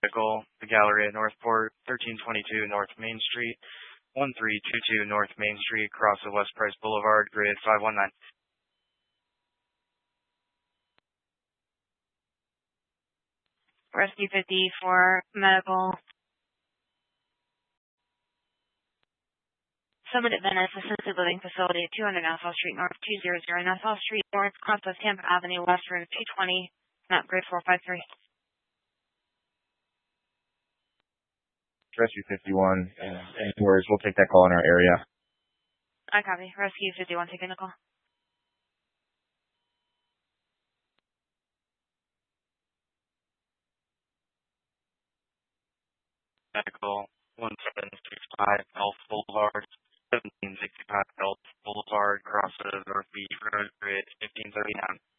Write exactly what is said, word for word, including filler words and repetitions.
Medical, the Gallery at Northport, thirteen twenty-two North Main Street, one three two two North Main Street, across the West Price Boulevard, grid five one nine. Rescue fifty for medical. Summit at Venice Assisted Living Facility at two hundred Nassau Street North, two hundred Nassau Street North, Crosswest Tampa Avenue West, room two twenty, map grid four five three. Rescue fifty-one, and any worries, we'll take that call in our area. I copy. Rescue fifty-one taking the call. Medical, one seven six five Elf Boulevard, seventeen sixty-five Elf Boulevard, across the North Beach Road, grid fifteen thirty-nine.